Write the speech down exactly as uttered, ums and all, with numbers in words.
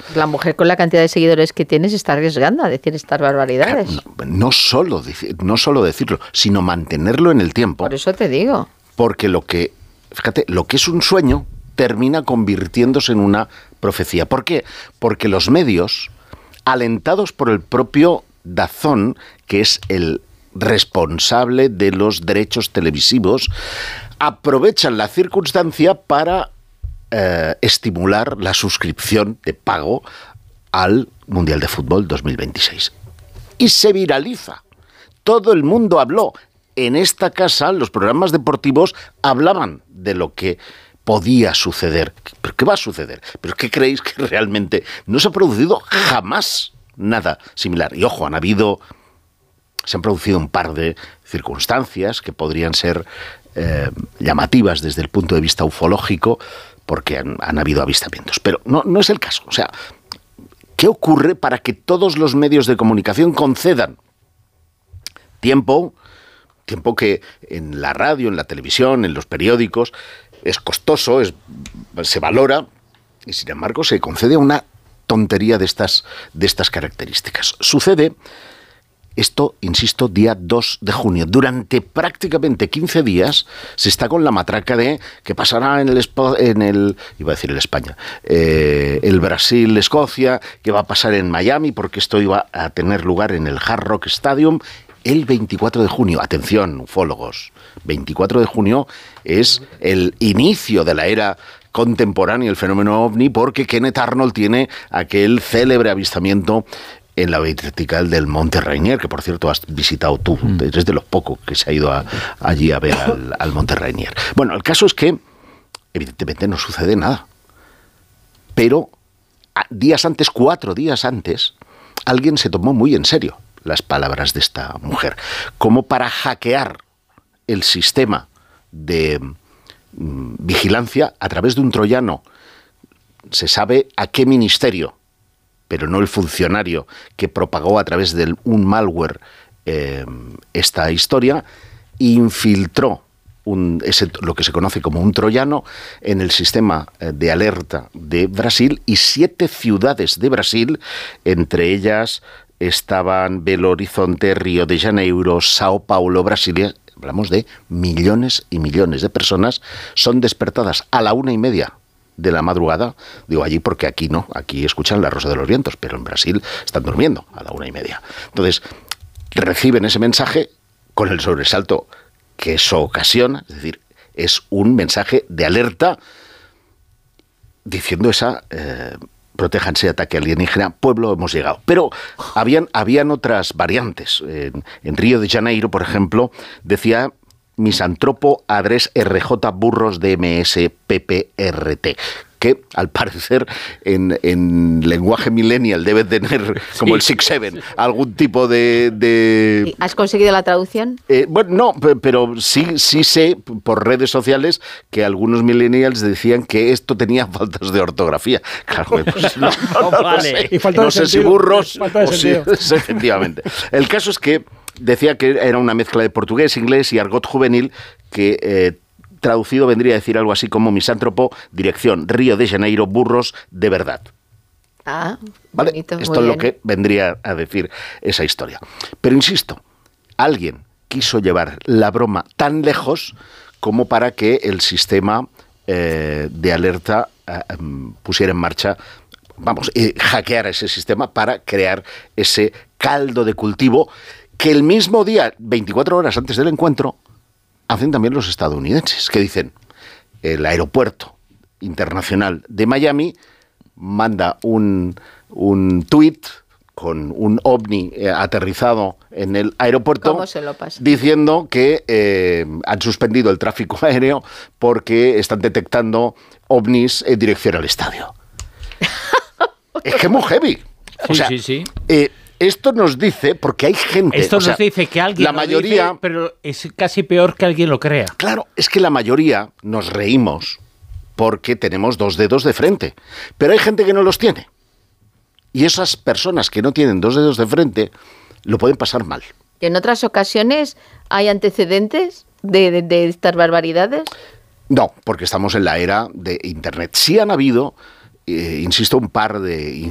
La mujer con la cantidad de seguidores que tiene se está arriesgando a decir estas barbaridades. No, no, solo, no solo decirlo, sino mantenerlo en el tiempo. Por eso te digo. Porque lo que, fíjate, lo que es un sueño termina convirtiéndose en una profecía. ¿Por qué? Porque los medios, alentados por el propio Dazón, que es el responsable de los derechos televisivos, aprovechan la circunstancia para eh, estimular la suscripción de pago al Mundial de Fútbol dos mil veintiséis. Y se viraliza. Todo el mundo habló. En esta casa, los programas deportivos hablaban de lo que podía suceder. ¿Pero qué va a suceder? ¿Pero qué creéis que realmente no se ha producido jamás nada similar? Y ojo, han habido, se han producido un par de circunstancias que podrían ser eh, llamativas desde el punto de vista ufológico, porque han, han habido avistamientos. Pero no, no es el caso. O sea, ¿qué ocurre para que todos los medios de comunicación concedan tiempo? Tiempo que en la radio, en la televisión, en los periódicos es costoso, es, se valora, y sin embargo se concede una tontería de estas, de estas características. Sucede esto, insisto, día dos de junio. Durante prácticamente quince días se está con la matraca de que pasará en el, en el iba a decir el España, eh, el Brasil-Escocia, que va a pasar en Miami, porque esto iba a tener lugar en el Hard Rock Stadium el veinticuatro de junio. Atención, ufólogos, veinticuatro de junio es el inicio de la era contemporánea del fenómeno ovni, porque Kenneth Arnold tiene aquel célebre avistamiento en la vertical del Monte Rainier, que por cierto has visitado tú, mm. eres de los pocos que se ha ido a, allí a ver al, al Monte Rainier. Bueno, el caso es que evidentemente no sucede nada, pero días antes, cuatro días antes, alguien se tomó muy en serio las palabras de esta mujer, como para hackear el sistema de mm, vigilancia a través de un troyano. Se sabe a qué ministerio, pero no el funcionario que propagó a través de un malware eh, esta historia, infiltró un, ese, lo que se conoce como un troyano en el sistema de alerta de Brasil, y siete ciudades de Brasil, entre ellas estaban Belo Horizonte, Río de Janeiro, Sao Paulo, Brasilia. Hablamos de millones y millones de personas, son despertadas a la una y media de la madrugada. Digo allí porque aquí no, aquí escuchan La Rosa de los Vientos, pero en Brasil están durmiendo a la una y media. Entonces, reciben ese mensaje con el sobresalto que eso ocasiona, es decir, es un mensaje de alerta diciendo esa... Eh, protéjanse de ataque alienígena, pueblo, hemos llegado. Pero habían, habían otras variantes. En, en Río de Janeiro, por ejemplo, decía misántropo adres R J burros D M S P P R T, que al parecer en, en lenguaje millennial debe tener, como sí, el six seven, algún tipo de... de... ¿Has conseguido la traducción? Eh, bueno, no, pero sí, sí sé por redes sociales que algunos millennials decían que esto tenía faltas de ortografía. Claro, pues no, no, no, vale. Y falta no de sé sentido. si burros Falta de o si... Efectivamente. El caso es que decía que era una mezcla de portugués, inglés y argot juvenil que... Eh, traducido vendría a decir algo así como misántropo, dirección Río de Janeiro, burros de verdad. Ah, ¿vale? Bonito, Esto es lo que vendría a decir esa historia. Pero insisto, alguien quiso llevar la broma tan lejos como para que el sistema eh, de alerta eh, pusiera en marcha, vamos, eh, hackear ese sistema para crear ese caldo de cultivo que el mismo día, veinticuatro horas antes del encuentro, hacen también los estadounidenses, que dicen, el aeropuerto internacional de Miami manda un, un tuit con un ovni eh, aterrizado en el aeropuerto. ¿Cómo se lo pasa? Diciendo que eh, han suspendido el tráfico aéreo porque están detectando ovnis en dirección al estadio. Es que es muy heavy. O sí, sea, sí, sí. Eh, Esto nos dice, porque hay gente... Esto o sea, nos dice que alguien la lo mayoría, dice, pero es casi peor que alguien lo crea. Claro, es que la mayoría nos reímos porque tenemos dos dedos de frente. Pero hay gente que no los tiene. Y esas personas que no tienen dos dedos de frente lo pueden pasar mal. ¿Y en otras ocasiones hay antecedentes de, de, de estas barbaridades? No, porque estamos en la era de Internet. Sí han habido... Eh, insisto, un par de